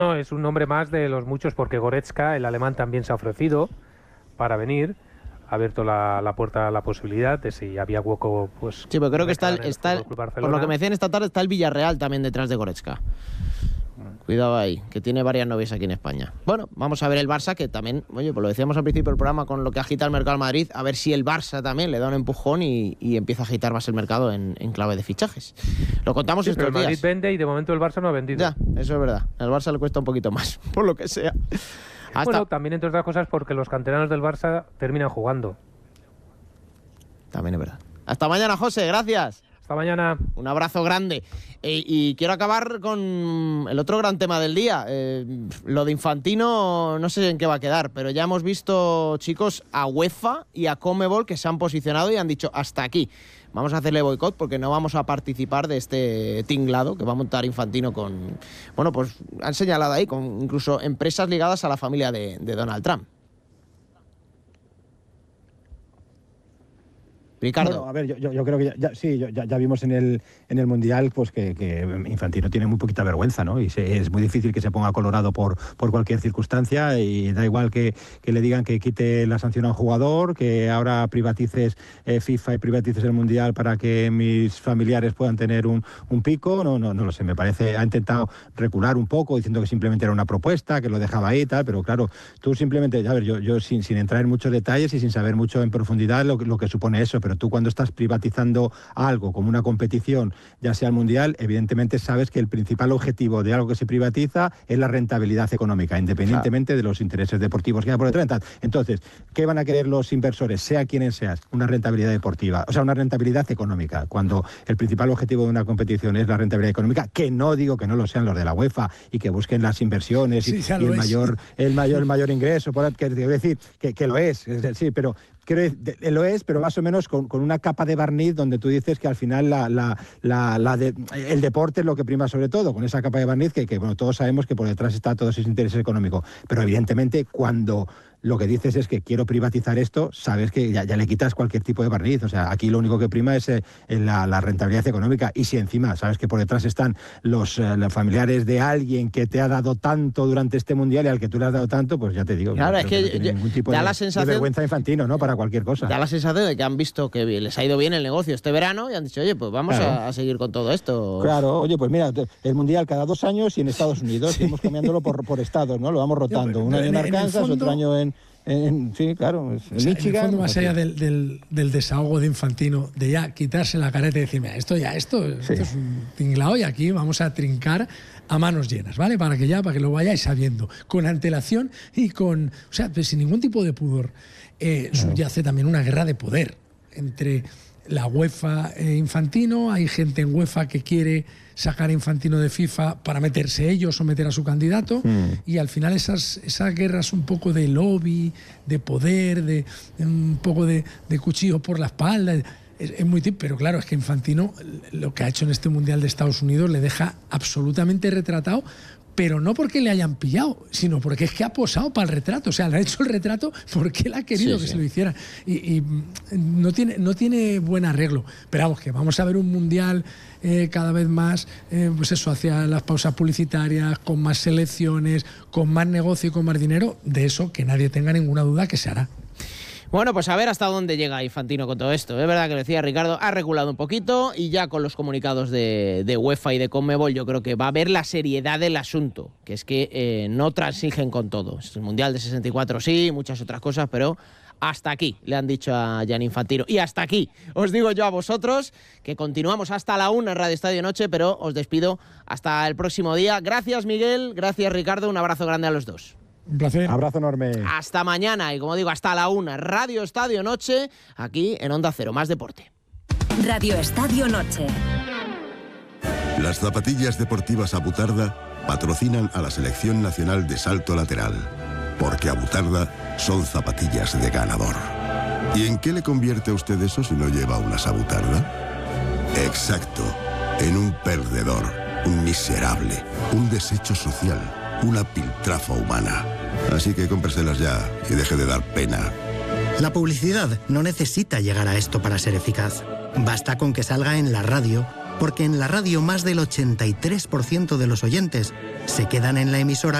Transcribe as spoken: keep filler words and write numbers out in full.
No, es un nombre más de los muchos, porque Goretzka, el alemán, también se ha ofrecido para venir. Ha abierto la, la puerta a la posibilidad de si había hueco, pues... Sí, pero creo que está, el, está el, por lo que me decían esta tarde, está el Villarreal también detrás de Goretzka. Cuidado ahí, que tiene varias novias aquí en España. Bueno, vamos a ver el Barça, que también, oye, pues lo decíamos al principio del programa con lo que agita el mercado del Madrid, a ver si el Barça también le da un empujón y, y empieza a agitar más el mercado en, en clave de fichajes. Lo contamos sí, estos pero el Madrid días. Vende y de momento el Barça no ha vendido. Ya, eso es verdad. Al Barça le cuesta un poquito más, por lo que sea. Hasta... Bueno, también entre otras cosas porque los canteranos del Barça terminan jugando. También es verdad. Hasta mañana, José, gracias. Hasta mañana. Un abrazo grande. Eh, y quiero acabar con el otro gran tema del día. Eh, lo de Infantino no sé en qué va a quedar, pero ya hemos visto, chicos, a UEFA y a Conmebol que se han posicionado y han dicho hasta aquí. Vamos a hacerle boicot porque no vamos a participar de este tinglado que va a montar Infantino con... Bueno, pues han señalado ahí, con incluso empresas ligadas a la familia de, de Donald Trump. Ricardo. Bueno, a ver, yo, yo creo que ya, ya sí, ya, ya vimos en el en el Mundial pues que, que Infantino tiene muy poquita vergüenza, ¿no? Y se, es muy difícil que se ponga colorado por, por cualquier circunstancia, y da igual que, que le digan que quite la sanción a un jugador, que ahora privatices eh, FIFA y privatices el Mundial para que mis familiares puedan tener un, un pico. No, no, no lo sé, me parece, ha intentado recular un poco diciendo que simplemente era una propuesta, que lo dejaba ahí y tal, pero claro, tú simplemente, a ver, yo, yo sin, sin entrar en muchos detalles y sin saber mucho en profundidad lo, lo que supone eso, pero Pero tú cuando estás privatizando algo como una competición, ya sea el Mundial, evidentemente sabes que el principal objetivo de algo que se privatiza es la rentabilidad económica, independientemente claro. de los intereses deportivos que hay por detrás. Entonces, ¿qué van a querer los inversores, sea quienes seas? Una rentabilidad deportiva, o sea, una rentabilidad económica, cuando el principal objetivo de una competición es la rentabilidad económica, que no digo que no lo sean los de la UEFA y que busquen las inversiones sí, y, y el, mayor, el mayor el mayor ingreso, por que, decir que, que lo es, es decir, pero creo que lo es, pero más o menos con, con una capa de barniz donde tú dices que al final la, la, la, la de, el deporte es lo que prima sobre todo, con esa capa de barniz que, que bueno, todos sabemos que por detrás está todo ese interés económico, pero evidentemente cuando lo que dices es que quiero privatizar esto, sabes que ya, ya le quitas cualquier tipo de barniz. O sea, aquí lo único que prima es eh, la, la rentabilidad económica. Y si encima sabes que por detrás están los, eh, los familiares de alguien que te ha dado tanto durante este Mundial y al que tú le has dado tanto, pues ya te digo. Claro, es que, que no yo, ningún tipo da de, la sensación, de vergüenza Infantino, ¿no? Para cualquier cosa. Da la sensación de que han visto que les ha ido bien el negocio este verano y han dicho, oye, pues vamos claro. a, a seguir con todo esto. Claro, oye, pues mira, el Mundial cada dos años y en Estados Unidos, sí. Íbamos cambiándolo por, por estados, ¿no? Lo vamos rotando. Un año en Arkansas, fondo... otro año en... En, sí, claro. En, o sea, Michigan, en el fondo, más allá del, del, del desahogo de Infantino, de ya quitarse la careta y decir, mira, esto ya, esto, sí. esto es un tinglao y aquí vamos a trincar a manos llenas, ¿vale? Para que ya, para que lo vayáis sabiendo, con antelación y con, o sea, pues sin ningún tipo de pudor. Eh, no. Subyace también una guerra de poder entre la UEFA e Infantino. Hay gente en UEFA que quiere sacar a Infantino de FIFA para meterse ellos o meter a su candidato, mm. y al final esas, esas guerras un poco de lobby, de poder, de, de un poco de, de cuchillo por la espalda, es, es muy típico, pero claro, es que Infantino lo que ha hecho en este Mundial de Estados Unidos le deja absolutamente retratado, pero no porque le hayan pillado, sino porque es que ha posado para el retrato. O sea, le ha hecho el retrato porque él ha querido sí, que sí. se lo hiciera. Y, y no, tiene, no tiene buen arreglo. Pero vamos, que vamos a ver un Mundial eh, cada vez más, eh, pues eso, hacia las pausas publicitarias, con más selecciones, con más negocio y con más dinero. De eso que nadie tenga ninguna duda que se hará. Bueno, pues a ver hasta dónde llega Infantino con todo esto. Es verdad que lo decía Ricardo, ha reculado un poquito y ya con los comunicados de, de UEFA y de Conmebol yo creo que va a haber la seriedad del asunto, que es que eh, no transigen con todo. El Mundial de sesenta y cuatro sí, muchas otras cosas, pero hasta aquí le han dicho a Gianni Infantino. Y hasta aquí os digo yo a vosotros que continuamos hasta la una en Radio Estadio Noche, pero os despido hasta el próximo día. Gracias, Miguel, gracias, Ricardo, un abrazo grande a los dos. Un placer. Abrazo enorme. Hasta mañana y como digo, hasta la una. Radio Estadio Noche, aquí en Onda Cero. Más deporte. Radio Estadio Noche. Las zapatillas deportivas Abutarda patrocinan a la Selección Nacional de Salto Lateral. Porque Abutarda son zapatillas de ganador. ¿Y en qué le convierte a usted eso si no lleva unas Abutarda? Exacto. En un perdedor, un miserable, un desecho social, una piltrafa humana. Así que cómpreselas ya y deje de dar pena. La publicidad no necesita llegar a esto para ser eficaz. Basta con que salga en la radio, porque en la radio más del ochenta y tres por ciento de los oyentes se quedan en la emisora